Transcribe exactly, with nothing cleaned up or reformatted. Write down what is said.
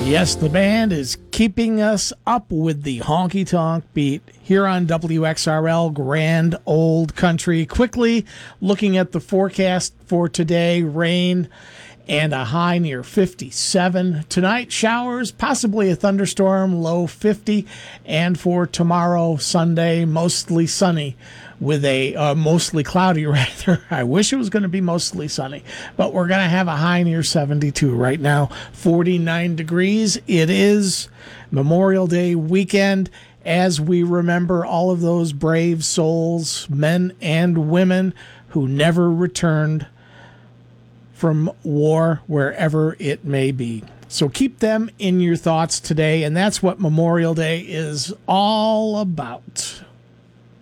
Yes, the band is keeping us up with the honky-tonk beat here on W X R L Grand Old Country. Quickly looking at the forecast for today, rain and a high near fifty-seven. Tonight, showers, possibly a thunderstorm, low fifty. And for tomorrow, Sunday, mostly sunny with a uh, mostly cloudy, rather. I wish it was going to be mostly sunny, but we're going to have a high near seventy-two right now, forty-nine degrees. It is Memorial Day weekend as we remember all of those brave souls, men and women, who never returned from war, wherever it may be. So keep them in your thoughts today, and that's what Memorial Day is all about.